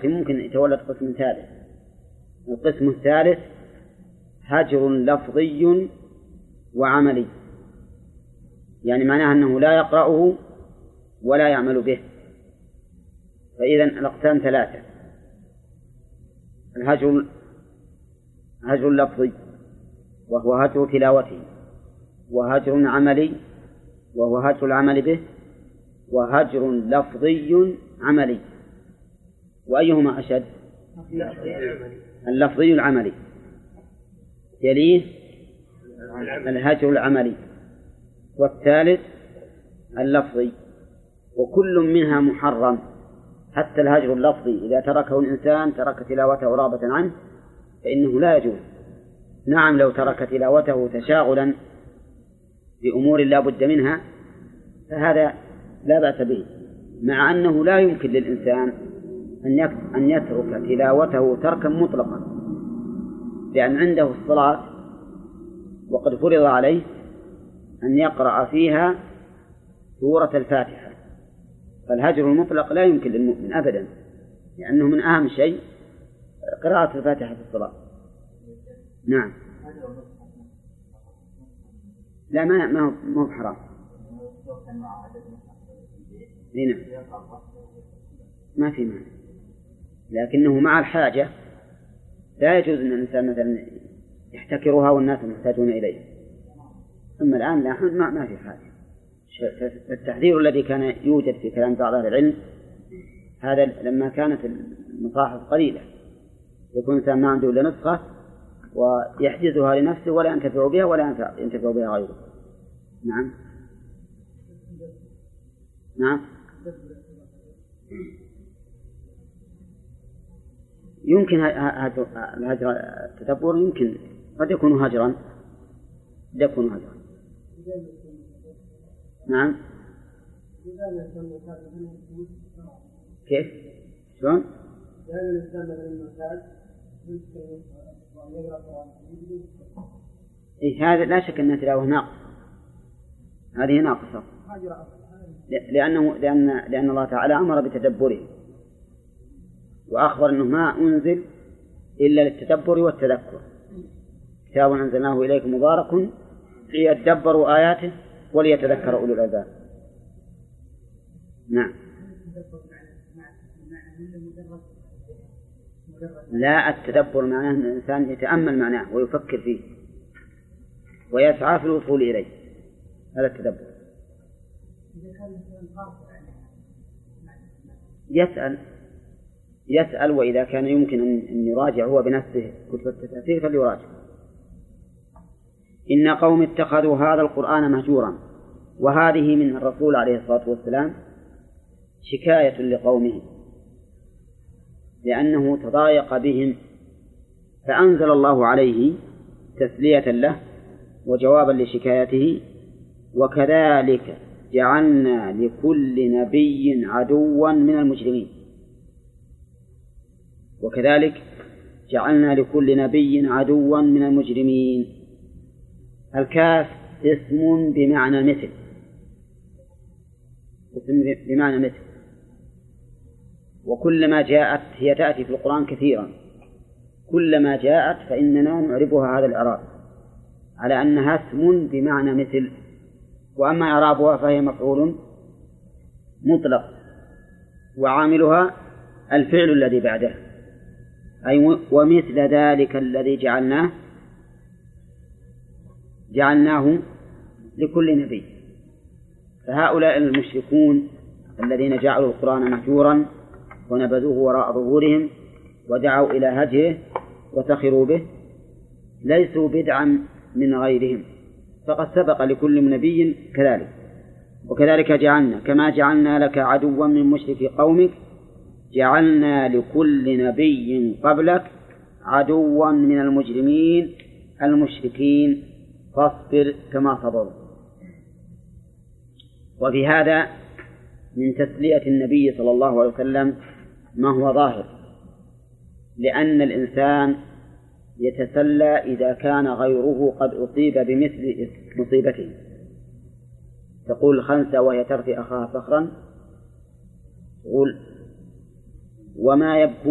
ثلاثة ممكن يتولد قسم ثالث. القسم الثالث هجر لفظي وعملي، يعني معناه أنه لا يقرأه ولا يعمل به. فإذا الأقسام ثلاثة: الهجر لفظي وهو هجر تلاوته، وهجر عملي وهو هجر العمل به، وهجر لفظي عملي. وأيهما أشد؟ اللفظي العملي، يليه الهجر العملي، والثالث اللفظي. وكل منها محرم، حتى الهجر اللفظي إذا تركه الإنسان ترك تلاوته رغبة عنه فإنه لا يجوز. نعم لو ترك تلاوته تشاغلا بأمور لا بد منها فهذا لا بأس به، مع أنه لا يمكن للإنسان أن يترك تلاوته تركا مطلقا، لأن عنده الصلاة وقد فرض عليه أن يقرأ فيها سورة الفاتحة، فالهجر المطلق لا يمكن للمؤمن أبدا، لأنه من أهم شيء قراءة الفاتحة في الصلاة. نعم. لا ما هو حرام. نعم ما في معنى، لكنه مع الحاجة لا يجوز أن الإنسان مثلا يحتكرها والناس محتاجون إليه. أما الآن لا ما في حاجة. التحذير الذي كان يوجد في كلام بعض أهل العلم هذا لما كانت المصاحف قليلة، يكون الإنسان ما عنده إلا نسخة ويحجزها لنفسه ولا ينتفع بها ولا ينتفع بها غيره. نعم. نعم يمكن الهجر التدبر يمكن قد يكون هجرا، نعم. كيف؟ شلون؟ هذا لا شك أن تلاوة ناقصة، هذه ناقصة، لأن الله تعالى أمر بتدبره وأخبر أنه ما أنزل إلا للتدبر والتذكر. كتاب أنزلناه إليكم مبارك ليدبروا آياته وليتذكر أولو الألباب. نعم. لا، التدبر معناه أن الإنسان يتأمل معناه ويفكر فيه ويسعى في الوصول إليه، هذا التدبر. يسأل وإذا كان يمكن أن يراجع هو بنفسه كتب التفسير فليراجع. إن قوم اتخذوا هذا القرآن مهجورا، وهذه من الرسول عليه الصلاة والسلام شكاية لقومه لأنه تضايق بهم، فأنزل الله عليه تسلية له وجوابا لشكايته: وكذلك جعلنا لكل نبي عدوا من المجرمين. وكذلك جعلنا لكل نبي عدوا من المجرمين. الكاف اسم بمعنى مثل، وكلما جاءت هي تأتي في القرآن كثيرا، كلما جاءت فإننا نعربها هذا الإعراب على أنها اسم بمعنى مثل، وأما إعرابها فهي مفعول مطلق وعاملها الفعل الذي بعده، أي ومثل ذلك الذي جعلناه لكل نبي. فهؤلاء المشركون الذين جعلوا القرآن مهجورا ونبذوه وراء ظهورهم ودعوا إلى هجره وسخروا به ليسوا بدعا من غيرهم، فقد سبق لكل نبي كذلك. وكذلك جعلنا كما جعلنا لك عدوا من مشرك قومك جعلنا لكل نبي قبلك عدوا من المجرمين المشركين فاصبر كما صبروا. وفي هذا من تسلية النبي صلى الله عليه وسلم ما هو ظاهر، لأن الإنسان يتسلى إذا كان غيره قد أصيب بمثل مصيبته. تقول الخنسة وهي ترثي أخاها فخرا، تقول وما يبكون